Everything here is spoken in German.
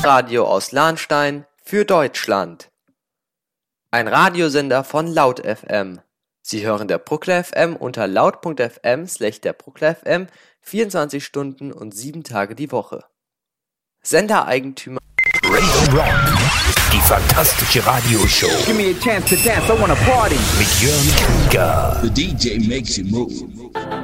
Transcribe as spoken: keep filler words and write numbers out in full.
Radio aus Lahnstein für Deutschland. Ein Radiosender von Laut F M. Sie hören der Bruckler F M unter laut punkt f m slash der Bruckler F M vierundzwanzig Stunden und sieben Tage die Woche. Sendereigentümer Radio Rock, die fantastische Radioshow. Give me a chance to dance, I wanna party. Mit Jörn Krieger. The D J makes you move.